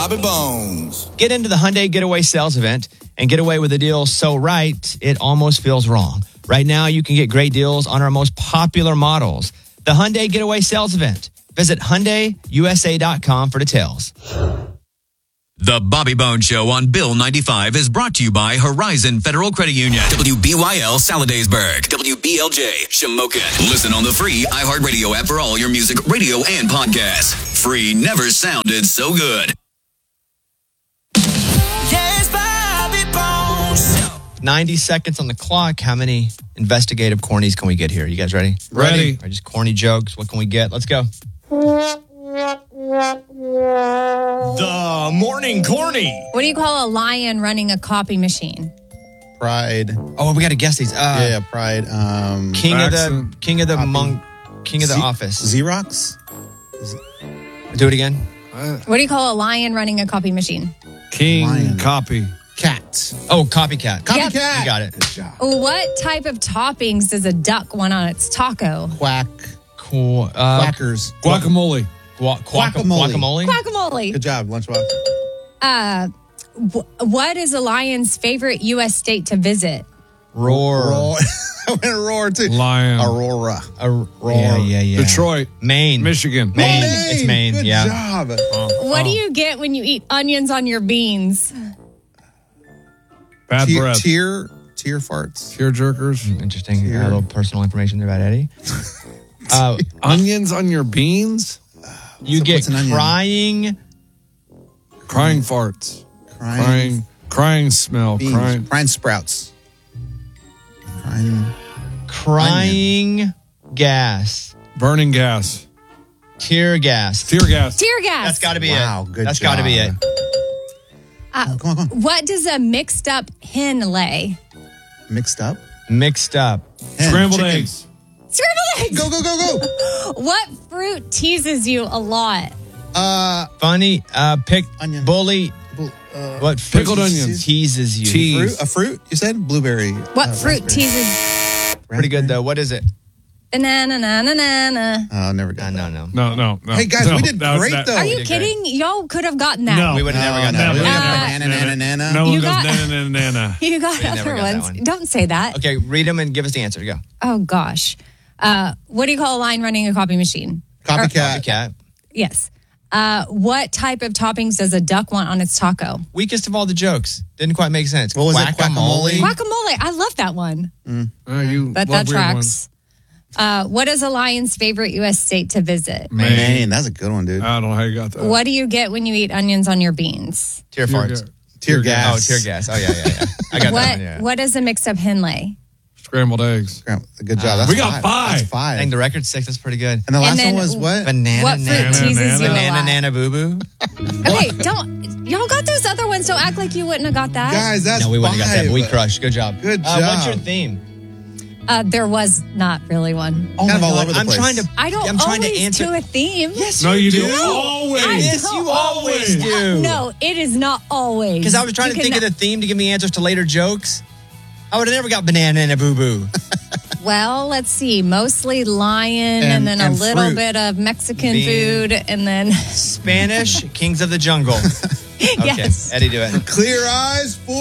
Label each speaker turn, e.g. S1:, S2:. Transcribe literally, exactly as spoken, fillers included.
S1: Bobby Bones.
S2: Get into the Hyundai Getaway Sales Event and get away with a deal so right, it almost feels wrong. Right now, you can get great deals on our most popular models. The Hyundai Getaway Sales Event. Visit Hyundai U S A dot com for details.
S3: The Bobby Bones Show on Bill ninety-five is brought to you by Horizon Federal Credit Union. W B Y L Saladaysburg. W B L J Shamokin. Listen on the free iHeartRadio app for all your music, radio, and podcasts. Free never sounded so good.
S4: Yes, Bobby Bones.
S2: ninety seconds on the clock. How many investigative cornies can we get here? You guys ready?
S5: Ready.
S2: Or just corny jokes? What can we get? Let's go. The morning corny.
S6: What do you call a lion running a copy machine?
S7: Pride.
S2: Oh, we got to guess these. Uh,
S7: yeah, yeah, Pride. Um,
S2: King
S5: Accent.
S2: of the King of the
S7: Copy.
S2: monk. King of the
S7: Z-
S2: office.
S7: Xerox?
S2: Do it again.
S6: What do you call a lion running a copy machine?
S5: King
S7: Lion.
S5: copy.
S7: Cat.
S2: Oh, copycat.
S7: Copycat.
S6: Yep.
S2: You got it.
S7: Good job.
S6: What type of toppings does a duck want on its taco?
S7: Quack.
S2: Cool. Uh,
S7: Quackers.
S5: Guacamole.
S2: Gua- guaca-
S7: Guacamole.
S2: guacamole.
S6: Guacamole.
S7: Good job, Lunchbox.
S6: Uh, wh- what is a lion's favorite U S state to visit?
S2: Roar.
S7: Roar. I went roar too.
S5: Lion.
S7: Aurora.
S2: A roar. Yeah, yeah, yeah.
S5: Detroit.
S2: Maine.
S5: Michigan.
S2: Maine. It's Maine.
S7: Good
S2: yeah.
S7: job.
S6: What do you get when you eat onions on your beans?
S5: Bad
S7: Tear,
S5: breath.
S7: tear, tear farts.
S5: Tear jerkers.
S2: Interesting.
S7: Here.
S2: A little personal information there about Eddie. Uh,
S5: Onions on your beans?
S2: you
S7: So
S2: get
S7: what's an onion?
S2: crying.
S5: Crying farts.
S7: Crying.
S5: Crying. Crying smell.
S7: Beans.
S5: Crying.
S7: Crying sprouts. Crying.
S2: Crying gas.
S5: Burning gas.
S2: Tear gas.
S5: Tear gas.
S6: Tear gas.
S2: That's got to be
S7: Wow,
S2: it.
S7: good
S2: That's got to be it.
S7: job.
S6: Uh,
S7: Oh, come on, come on.
S6: What does a mixed up hen lay?
S7: Mixed up.
S2: Mixed up.
S7: Hen,
S5: Scrambled
S7: chicken.
S5: eggs.
S6: Scrambled eggs.
S7: Go, go, go, go.
S6: What fruit teases you a lot?
S7: Uh,
S2: Funny. Uh, pick.
S7: Onion.
S2: Bully.
S7: bl- uh,
S2: What fruit
S5: Pickled onions.
S2: teases you?
S5: Cheese.
S7: fruit, a fruit? You said blueberry.
S6: What
S7: Uh,
S6: fruit
S7: raspberry.
S6: teases?
S2: Pretty good though. What is it?
S6: Banana, na, na, na, na.
S7: Oh, never
S2: Uh,
S7: got
S2: no,
S7: that.
S2: no.
S5: No, no, no.
S7: Hey, guys,
S5: No,
S7: we did
S5: that was
S7: great,
S5: that-
S7: though.
S6: Are
S7: we
S6: you
S7: did
S6: kidding? Y'all could have gotten that.
S5: No.
S2: We would have never got
S7: No,
S2: that.
S7: no,
S2: We
S7: we
S2: would've
S7: got
S2: never-
S7: banana, nana, nana.
S5: No one
S6: You
S5: goes
S6: got-
S5: na na na na.
S6: You got
S2: We never
S6: other
S2: got that
S6: ones.
S2: one.
S6: Don't say that.
S2: Okay, read them and give us the answer. Go.
S6: Oh, gosh. Uh, what do you call a lion running a copy machine?
S7: Copycat.
S2: Cat.
S6: Yes. Uh, what type of toppings does a duck want on its taco?
S2: Weakest of all the jokes. Didn't quite make sense.
S7: What was it? Guacamole?
S6: Guacamole. I love that one.
S5: Uh, you
S6: But
S5: love
S6: that
S5: weird
S6: tracks.
S5: ones.
S6: Uh, what is a lion's favorite U S state to visit?
S7: Man, that's a good one, dude.
S5: I don't know how you got that.
S6: What do you get when you eat onions on your beans?
S2: Tear
S5: Tear
S2: farts.
S5: ga-
S7: Tear
S2: Oh,
S7: gas.
S2: tear gas. Oh, yeah, yeah, yeah. I got
S6: what
S2: that one, yeah.
S6: What does a mixed up hen lay?
S5: Scrambled eggs.
S7: Good job. That's
S5: We got five.
S7: That's five.
S2: I think the record's six. That's pretty good.
S7: And the last
S6: then
S7: one was what?
S2: Banana,
S6: What fruit
S2: nana,
S6: teases
S5: nana,
S6: you a
S2: banana,
S6: lot?
S2: nana, boo boo.
S6: Okay, don't y'all got those other ones? Don't act like you wouldn't have got that.
S7: Guys, that's
S2: No, we wouldn't have got that.
S7: five.
S2: But we crushed. Good job.
S7: Good
S2: Uh, what's
S7: job.
S2: your theme?
S6: Uh, there was not really one.
S2: Oh
S7: Kind
S2: my
S7: of all
S2: God,
S7: over the
S2: I'm
S7: place.
S2: trying to.
S6: I don't
S2: I'm trying
S6: always
S2: to answer.
S6: do a theme.
S2: Yes,
S5: No, you do.
S6: I
S5: Always.
S2: Yes,
S6: don't
S2: you always do.
S6: No, it is not always.
S2: Because I was trying
S6: You
S2: to think of
S6: cannot-
S2: the theme to give me answers to later jokes. I would have never got banana and a boo boo.
S6: Well, let's see. Mostly lion, and,
S7: And-
S6: then
S7: and
S6: a little
S7: fruit.
S6: bit of Mexican
S2: Bean.
S6: food, and then
S2: Spanish, kings of the jungle. Okay,
S6: yes.
S2: Eddie, do it.
S7: Clear eyes, full